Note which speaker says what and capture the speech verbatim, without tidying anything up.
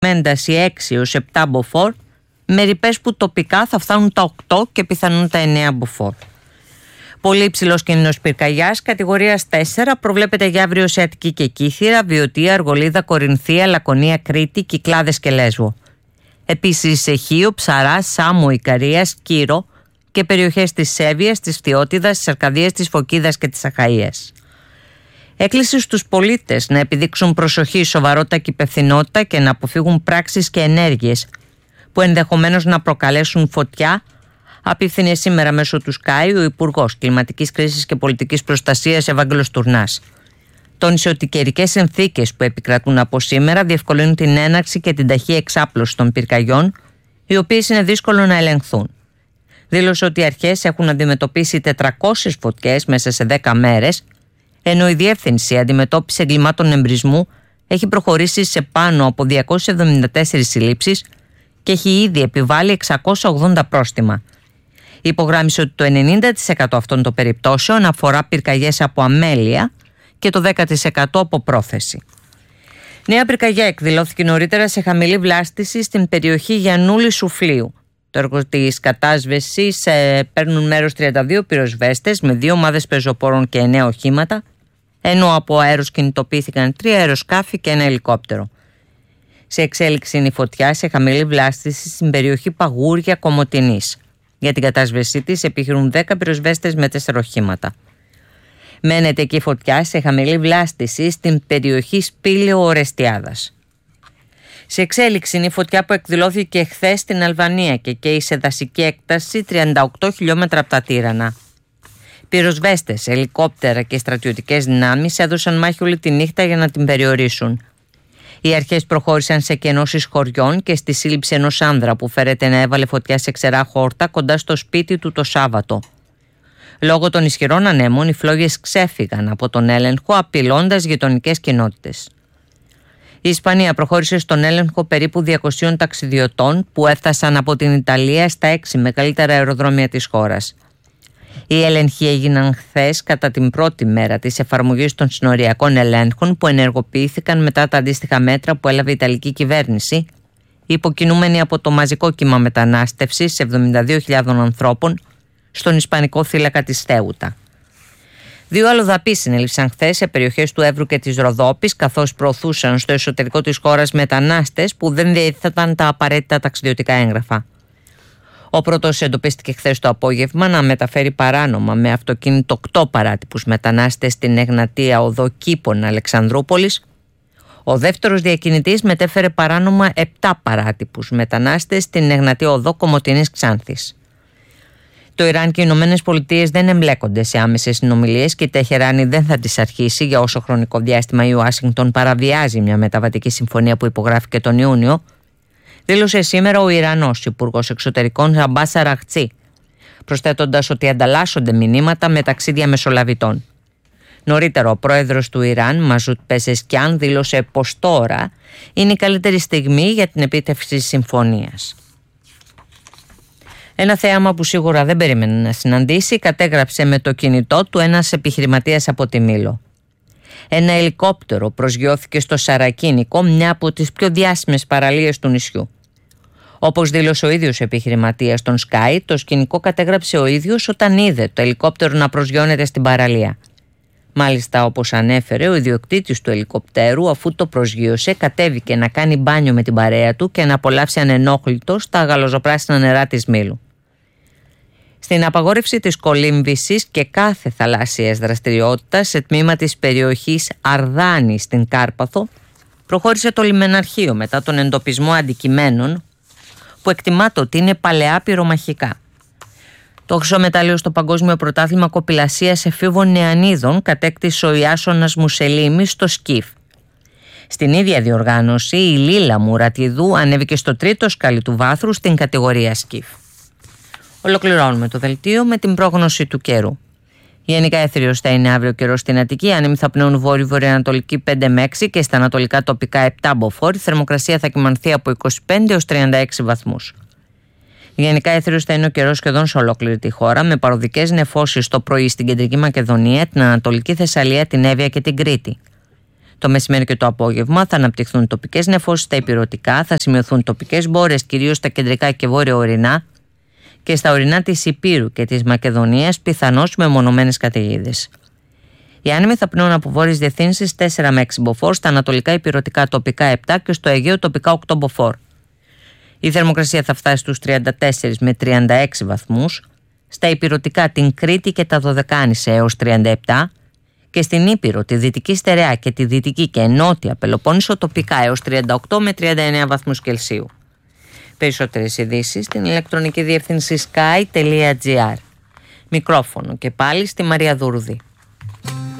Speaker 1: ένταση έξι έως επτά μποφόρ, με ρηπές που τοπικά θα φτάνουν τα οκτώ και πιθανόν τα εννέα μποφόρ. Πολύ υψηλός κίνδυνος πυρκαγιάς, κατηγορίας τέσσερα, προβλέπεται για αύριο σε Αττική και Κύθυρα, Βιωτία, Αργολίδα, Κορινθία, Λακωνία, Κρήτη, Κυκλάδες και Λέσβο. Επίσης σε Χίο, Ψαρά, Σάμο, Ικαρία, Σκύρο και περιοχές της Σέβειας, της Φτιώτιδας, της Αρκαδίας, της Φωκίδας και της Αχαΐας. Έκκληση στους πολίτες να επιδείξουν προσοχή, σοβαρότητα και υπευθυνότητα και να αποφύγουν πράξεις και ενέργειες που ενδεχομένως να προκαλέσουν φωτιά, απίφθινε σήμερα μέσω του ΣΚΑΙ ο Υπουργός Κλιματικής Κρίσης και Πολιτικής Προστασίας Ευάγγελος Τουρνάς. Τόνισε ότι οι καιρικές συνθήκες που επικρατούν από σήμερα διευκολύνουν την έναρξη και την ταχεία εξάπλωση των πυρκαγιών, οι οποίες είναι δύσκολο να ελεγχθούν. Δήλωσε ότι οι αρχές έχουν αντιμετωπίσει τετρακόσιες φωτιές μέσα σε δέκα μέρες, ενώ η Διεύθυνση Αντιμετώπισης Εγκλημάτων Εμπρισμού έχει προχωρήσει σε πάνω από διακόσιες εβδομήντα τέσσερις συλλήψεις και έχει ήδη επιβάλει εξακόσια ογδόντα πρόστιμα. Υπογράμμισε ότι το ενενήντα τοις εκατό αυτών των περιπτώσεων αφορά πυρκαγιές από αμέλεια και το δέκα τοις εκατό από πρόθεση. Νέα πυρκαγιά εκδηλώθηκε νωρίτερα σε χαμηλή βλάστηση στην περιοχή Γιαννούλη Σουφλίου. Το έργο της κατάσβεσης ε, παίρνουν μέρος τριάντα δύο πυροσβέστες με δύο ομάδες πεζοπόρων και εννέα οχήματα, ενώ από αέρος κινητοποιήθηκαν τρία αεροσκάφη και ένα ελικόπτερο. Σε εξέλιξη είναι η φωτιά σε χαμηλή βλάστηση στην περιοχή Παγούρια Κομοτηνής. Για την κατάσβεσή της επιχειρούν δέκα πυροσβέστες με τέσσερα οχήματα. Μένεται και η φωτιά σε χαμηλή βλάστηση στην περιοχή Σπήλαιο Ορεστιάδας. Σε εξέλιξη είναι η φωτιά που εκδηλώθηκε χθες στην Αλβανία και καίει σε δασική έκταση τριάντα οκτώ χιλιόμετρα από τα Τύρανα. Πυροσβέστες, ελικόπτερα και στρατιωτικές δυνάμεις έδωσαν μάχη όλη τη νύχτα για να την περιορίσουν. Οι αρχές προχώρησαν σε κενώσεις χωριών και στη σύλληψη ενός άνδρα που φέρεται να έβαλε φωτιά σε ξερά χόρτα κοντά στο σπίτι του το Σάββατο. Λόγω των ισχυρών ανέμων, οι φλόγες ξέφυγαν από τον έλεγχο, απειλώντας γειτονικές κοινότητες. Η Ισπανία προχώρησε στον έλεγχο περίπου διακοσίων ταξιδιωτών που έφτασαν από την Ιταλία στα έξι μεγαλύτερα αεροδρόμια της χώρας. Οι έλεγχοι έγιναν χθες κατά την πρώτη μέρα της εφαρμογής των συνοριακών ελέγχων που ενεργοποιήθηκαν μετά τα αντίστοιχα μέτρα που έλαβε η Ιταλική κυβέρνηση, υποκινούμενη από το μαζικό κύμα μετανάστευσης εβδομήντα δύο χιλιάδες ανθρώπων στον Ισπανικό θύλακα της Θέουτα. Δύο αλλοδαποί συνέληφθησαν χθες σε περιοχές του Εύρου και της Ροδόπης, καθώς προωθούσαν στο εσωτερικό της χώρας μετανάστες που δεν διέθεταν τα απαραίτητα ταξιδιωτικά έγγραφα. Ο πρώτος εντοπίστηκε χθες το απόγευμα να μεταφέρει παράνομα με αυτοκίνητο οκτώ παράτυπους μετανάστες στην Εγνατία Οδό Κήπων Αλεξανδρούπολης. Ο δεύτερος διακινητής μετέφερε παράνομα επτά παράτυπους μετανάστες στην Εγνατία Οδό Κομοτηνής Ξάνθης. Το Ιράν και οι Ηνωμένες Πολιτείες δεν εμπλέκονται σε άμεσες συνομιλίες και η Τεχεράνη δεν θα τις αρχίσει για όσο χρονικό διάστημα η Ουάσιγκτον παραβιάζει μια μεταβατική συμφωνία που υπογράφηκε τον Ιούνιο, δήλωσε σήμερα ο Ιρανός Υπουργός Εξωτερικών Αμπάς Αραχτζή, προσθέτοντας ότι ανταλλάσσονται μηνύματα μεταξύ διαμεσολαβητών. Νωρίτερα, ο πρόεδρος του Ιράν, Μαζούτ Πεζεσκιάν, δήλωσε πως τώρα είναι η καλύτερη στιγμή για την επίτευξη συμφωνίας. Ένα θέαμα που σίγουρα δεν περίμενε να συναντήσει, κατέγραψε με το κινητό του ένας επιχειρηματίας από τη Μήλο. Ένα ελικόπτερο προσγειώθηκε στο Σαρακίνικο, μια από τις πιο διάσημες παραλίες του νησιού. Όπως δήλωσε ο ίδιος ο επιχειρηματίας στον Sky, το σκηνικό κατέγραψε ο ίδιος όταν είδε το ελικόπτερο να προσγειώνεται στην παραλία. Μάλιστα, όπως ανέφερε, ο ιδιοκτήτης του ελικοπτέρου, αφού το προσγείωσε, κατέβηκε να κάνει μπάνιο με την παρέα του και να απολαύσει ανενόχλητος τα γαλοζοπράσινα νερά της Μήλου. Στην απαγόρευση της κολύμβησης και κάθε θαλάσσιας δραστηριότητας σε τμήμα της περιοχής Αρδάνη στην Κάρπαθο, προχώρησε το λιμεναρχείο μετά τον εντοπισμό αντικειμένων που εκτιμάται ότι είναι παλαιά πυρομαχικά. Το χρυσό μετάλλιο στο Παγκόσμιο Πρωτάθλημα Κοπηλασίας Εφήβων Νεανίδων κατέκτησε ο Ιάσονας Μουσελίμης στο σκιφ. Στην ίδια διοργάνωση η Λίλα Μουρατιδού ανέβηκε στο τρίτο σκάλι του βάθρου στην κατηγορία σκιφ. Ολοκληρώνουμε το δελτίο με την πρόγνωση του καιρού. Γενικά έθριος θα είναι αύριο καιρός στην Αττική, άνεμοι θα πνέουν βόρειο-βορειοανατολική πέντε με έξι και στα ανατολικά τοπικά επτά μποφόρ. Η θερμοκρασία θα κυμανθεί από είκοσι πέντε έως τριάντα έξι βαθμούς. Γενικά έθριος θα είναι ο καιρός σχεδόν σε ολόκληρη τη χώρα, με παροδικές νεφώσεις το πρωί στην κεντρική Μακεδονία, την Ανατολική Θεσσαλία, την Εύβοια και την Κρήτη. Το μεσημέρι και το απόγευμα θα αναπτυχθούν τοπικές νεφώσεις στα ηπειρωτικά, θα σημειωθούν τοπικές μπόρες κυρίως στα κεντρικά και βόρεια ορεινά και στα ορεινά της Ηπείρου και της Μακεδονίας, πιθανώς με μονομένες καταιγίδες. Οι άνεμοι θα πνέουν από βόρειες διευθύνσεις τέσσερα με έξι μποφόρ, στα ανατολικά ηπειρωτικά τοπικά επτά και στο Αιγαίο τοπικά οκτώ μποφόρ. Η θερμοκρασία θα φτάσει στους τριάντα τέσσερα με τριάντα έξι βαθμούς, στα ηπειρωτικά την Κρήτη και τα Δωδεκάνησα έως τριάντα επτά και στην Ήπειρο, τη Δυτική Στερεά και τη Δυτική και Νότια Πελοπόννησο τοπικά έως τριάντα οκτώ με τριάντα εννέα βαθμούς Κελσίου. Περισσότερες ειδήσεις στην ηλεκτρονική διεύθυνση sky τελεία gr. Μικρόφωνο και πάλι στη Μαρία Δούρδη.